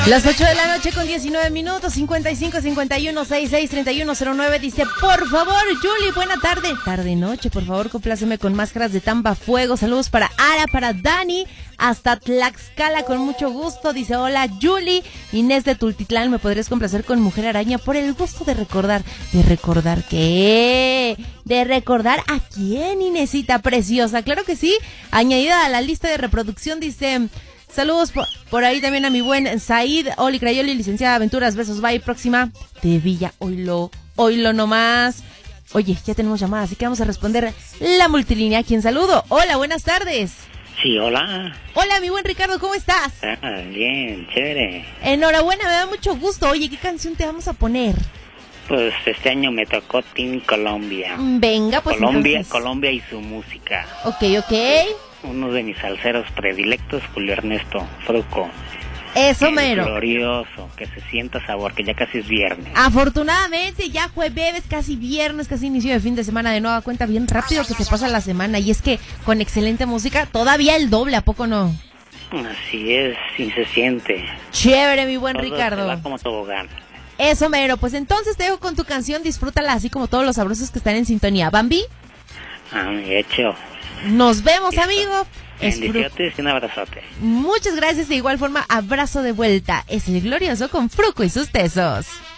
Las 8 de la noche con 19 minutos, 55 51 66 31 09. Dice, por favor, Julie, buena tarde. Tarde noche, por favor, compláceme con Máscaras de Tampa Fuego. Saludos para Ara, para Dani, hasta Tlaxcala, con mucho gusto. Dice, hola, Julie. Inés de Tultitlán, ¿me podrías complacer con Mujer Araña? Por el gusto de recordar. ¿De recordar qué? ¿De recordar a quién, Inésita preciosa? Claro que sí. Añadida a la lista de reproducción, dice... Saludos por ahí también a mi buen Said, Oli Crayoli, licenciada Aventuras, besos, bye, próxima de Villa, oílo nomás. Oye, ya tenemos llamada, así que vamos a responder la multilínea, a quien saludo. Hola, buenas tardes. Sí, hola. Hola, mi buen Ricardo, ¿cómo estás? Bien, chévere. Enhorabuena, me da mucho gusto. Oye, ¿qué canción te vamos a poner? Pues este año me tocó Team Colombia. Venga, pues entonces. Colombia y su música. Ok. Uno de mis salseros predilectos, Julio Ernesto Fruco. Eso mero. Glorioso, que se sienta sabor, que ya casi es viernes. Afortunadamente, ya jueves, casi viernes, casi inicio de fin de semana. De nueva cuenta, bien rápido que se pasa la semana. Y es que con excelente música, todavía el doble, ¿a poco no? Así es, y se siente. Chévere, mi buen Todo Ricardo. Se va como tobogán. Eso mero, pues entonces te dejo con tu canción, disfrútala así como todos los sabrosos que están en sintonía. Bambi. Hecho. Nos vemos, amigo. Bendiciones y un abrazote. Muchas gracias, de igual forma, abrazo de vuelta. Es el glorioso con Fruco y sus tesos.